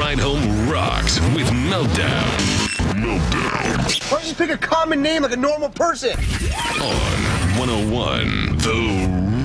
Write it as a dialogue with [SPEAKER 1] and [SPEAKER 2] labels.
[SPEAKER 1] Ride Home rocks with Meltdown. Meltdown.
[SPEAKER 2] Why don't you pick a common name like a normal person?
[SPEAKER 1] On 101 The